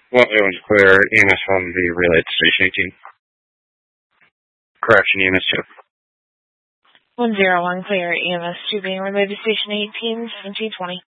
Well, it was clear EMS 1 be relayed to Station 18. Correction, EMS 2. 101 clear, EMS 2 being relayed to Station 18, 1720.